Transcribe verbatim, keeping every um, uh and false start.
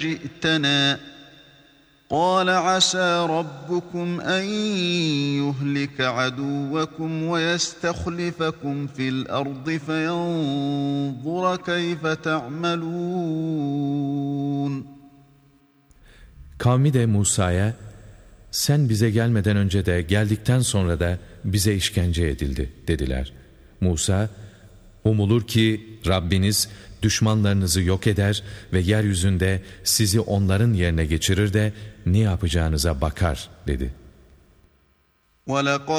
جئتنا قال عسى ربكم أن يهلك عدوكم ويستخلفكم في الأرض فينظر كيف تعملون. Kavmi de Musa'ya, sen bize gelmeden önce de geldikten sonra da bize işkence edildi dediler. Musa, umulur ki Rabbiniz düşmanlarınızı yok eder ve yeryüzünde sizi onların yerine geçirir de ne yapacağınıza bakar dedi. وَلَقَدْ